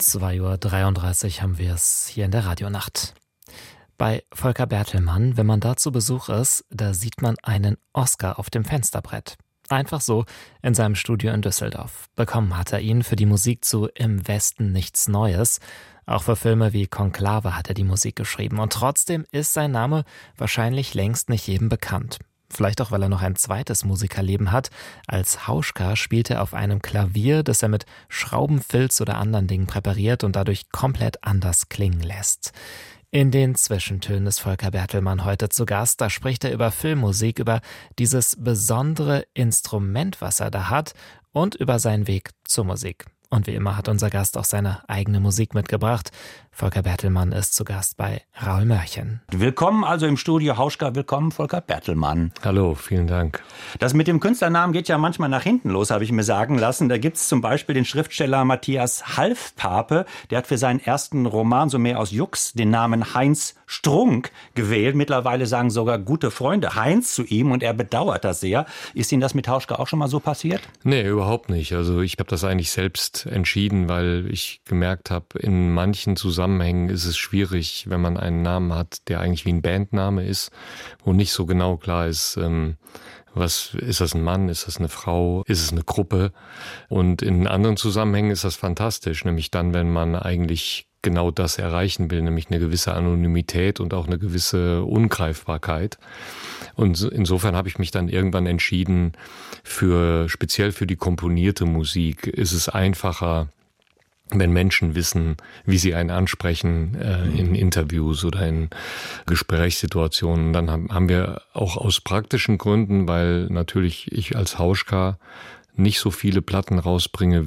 2:33 Uhr haben wir es hier in der Radionacht. Bei Volker Bertelmann, wenn man da zu Besuch ist, da sieht man einen Oscar auf dem Fensterbrett. Einfach so in seinem Studio in Düsseldorf. Bekommen hat er ihn für die Musik zu Im Westen nichts Neues. Auch für Filme wie Konklave hat er die Musik geschrieben. Und trotzdem ist sein Name wahrscheinlich längst nicht jedem bekannt. Vielleicht auch, weil er noch ein zweites Musikerleben hat. Als Hauschka spielt er auf einem Klavier, das er mit Schraubenfilz oder anderen Dingen präpariert und dadurch komplett anders klingen lässt. In den Zwischentönen ist Volker Bertelmann heute zu Gast. Da spricht er über Filmmusik, über dieses besondere Instrument, was er da hat, und über seinen Weg zur Musik. Und wie immer hat unser Gast auch seine eigene Musik mitgebracht. Volker Bertelmann ist zu Gast bei Raoul Mörchen. Willkommen also im Studio Hauschka, willkommen Volker Bertelmann. Hallo, vielen Dank. Das mit dem Künstlernamen geht ja manchmal nach hinten los, habe ich mir sagen lassen. Da gibt's zum Beispiel den Schriftsteller Matthias Halfpape, der hat für seinen ersten Roman So mehr aus Jux den Namen Heinz Strunk gewählt. Mittlerweile sagen sogar gute Freunde Heinz zu ihm und er bedauert das sehr. Ist Ihnen das mit Hauschka auch schon mal so passiert? Nee, überhaupt nicht. Also ich habe das eigentlich selbst entschieden, weil ich gemerkt habe, in manchen Zusammenhängen ist es schwierig, wenn man einen Namen hat, der eigentlich wie ein Bandname ist, wo nicht so genau klar ist, was ist das, ein Mann, ist das eine Frau, ist es eine Gruppe? Und in anderen Zusammenhängen ist das fantastisch, nämlich dann, wenn man eigentlich genau das erreichen will, nämlich eine gewisse Anonymität und auch eine gewisse Ungreifbarkeit. Und insofern habe ich mich dann irgendwann entschieden, speziell für die komponierte Musik ist es einfacher, wenn Menschen wissen, wie sie einen ansprechen in Interviews oder in Gesprächssituationen. Dann haben wir auch aus praktischen Gründen, weil natürlich ich als Hauschka nicht so viele Platten rausbringe